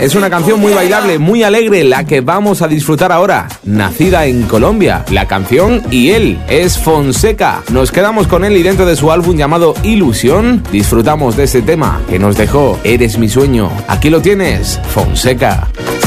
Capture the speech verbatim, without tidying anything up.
Es una canción muy bailable, muy alegre, la que vamos a disfrutar ahora. Nacida en Colombia, la canción y él es Fonseca. Nos quedamos con él y dentro de su álbum llamado Ilusión, disfrutamos de este tema que nos dejó Eres mi sueño. Aquí lo tienes, Fonseca.